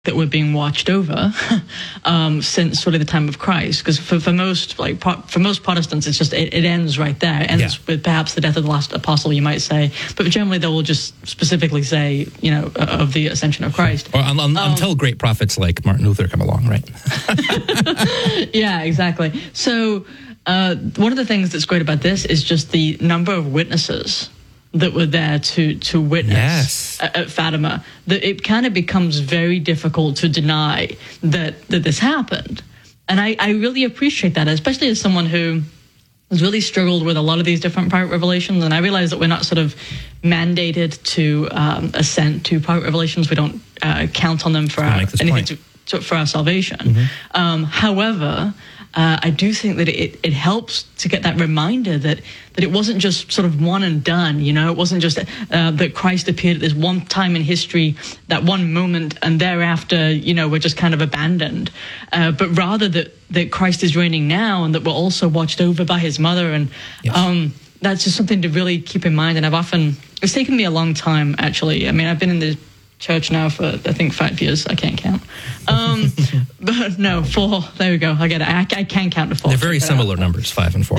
that we're being watched over since really the time of Christ, because for most Protestants, it's just it ends right there. It ends with perhaps the death of the last apostle, you might say, but generally they will just specifically say, of the ascension of Christ, or until great prophets like Martin Luther come along, right? Yeah, exactly. So one of the things that's great about this is just the number of witnesses that were there to witness at Fatima, that it kind of becomes very difficult to deny that this happened. And I really appreciate that, especially as someone who has really struggled with a lot of these different private revelations. And I realize that we're not sort of mandated to assent to private revelations. We don't count on them for for our salvation. Mm-hmm. However, I do think that it helps to get that reminder that it wasn't just sort of one and done, It wasn't just that Christ appeared at this one time in history, that one moment, and thereafter, we're just kind of abandoned. But rather that Christ is reigning now, and that we're also watched over by his mother. And that's just something to really keep in mind. And it's taken me a long time, actually. I mean, I've been in the church now for, I think, 5 years. I can't count. But no, 4. There we go. I get it. I can count to 4. They're very similar numbers, 5 and 4.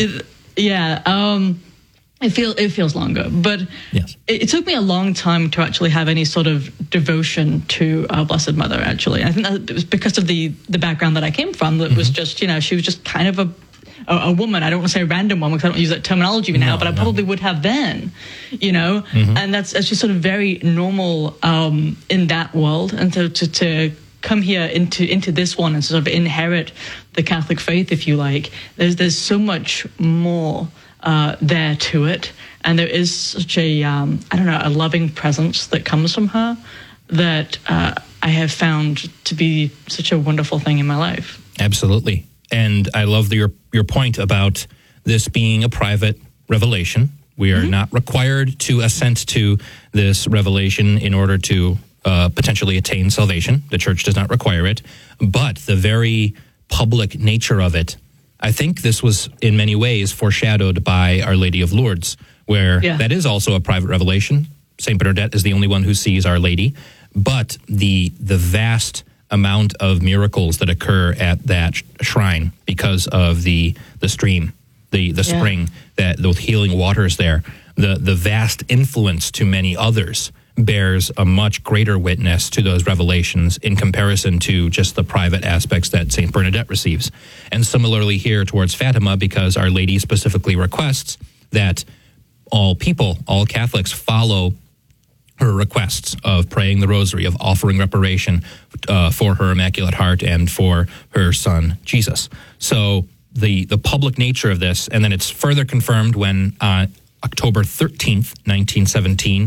It feels longer. But it took me a long time to actually have any sort of devotion to our Blessed Mother, actually. I think that it was because of the background that I came from, that was just, she was just kind of a woman. I don't want to say a random one because I don't use that terminology now, but I probably would have then, and that's just sort of very normal in that world. And to come here into this one and sort of inherit the Catholic faith, if you like, there's so much more there to it, and there is such a a loving presence that comes from her that I have found to be such a wonderful thing in my life. Absolutely. And I love your point about this being a private revelation. We are not required to assent to this revelation in order to potentially attain salvation. The church does not require it. But the very public nature of it, I think this was in many ways foreshadowed by Our Lady of Lourdes, where that is also a private revelation. St. Bernadette is the only one who sees Our Lady. But the vast amount of miracles that occur at that shrine because of the stream, the spring, that those healing waters there, the vast influence to many others bears a much greater witness to those revelations in comparison to just the private aspects that St. Bernadette receives. And similarly here towards Fatima, because Our Lady specifically requests that all Catholics follow her requests of praying the rosary, of offering reparation for her Immaculate Heart and for her son, Jesus. So the public nature of this, and then it's further confirmed when October 13th, 1917,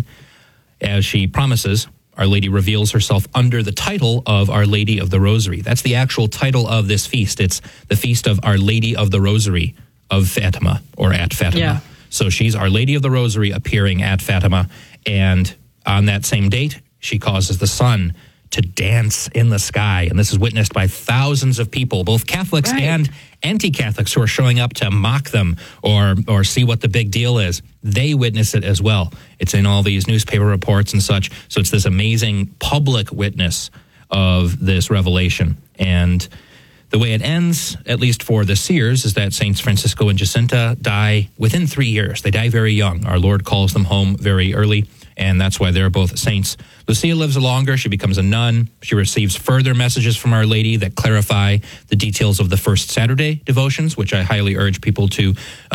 as she promises, Our Lady reveals herself under the title of Our Lady of the Rosary. That's the actual title of this feast. It's the Feast of Our Lady of the Rosary of Fatima, or at Fatima. Yeah. So she's Our Lady of the Rosary appearing at Fatima, and on that same date, she causes the sun to dance in the sky. And this is witnessed by thousands of people, both Catholics and anti-Catholics, who are showing up to mock them or see what the big deal is. They witness it as well. It's in all these newspaper reports and such. So it's this amazing public witness of this revelation. And the way it ends, at least for the seers, is that Saints Francisco and Jacinta die within 3 years. They die very young. Our Lord calls them home very early, and that's why they're both saints. Lucia lives longer. She becomes a nun. She receives further messages from Our Lady that clarify the details of the First Saturday devotions, which I highly urge people to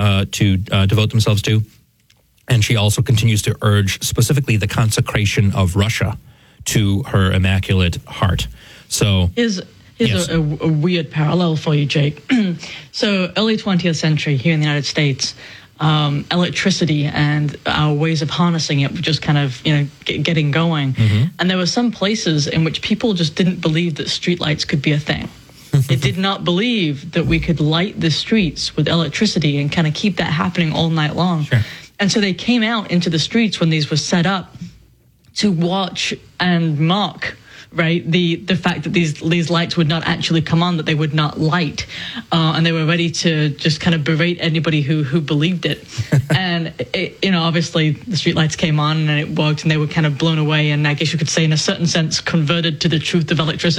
devote themselves to. And she also continues to urge specifically the consecration of Russia to her Immaculate Heart. So Here's a weird parallel for you, Jake. So early 20th century here in the United States, electricity and our ways of harnessing it were just kind of, getting going. Mm-hmm. And there were some places in which people just didn't believe that streetlights could be a thing. They did not believe that we could light the streets with electricity and kind of keep that happening all night long. Sure. And so they came out into the streets when these were set up to watch and mock right? The fact that these lights would not actually come on, that they would not light, and they were ready to just kind of berate anybody who believed it. And obviously the streetlights came on and it worked, and they were kind of blown away, and I guess you could say in a certain sense converted to the truth of electricity.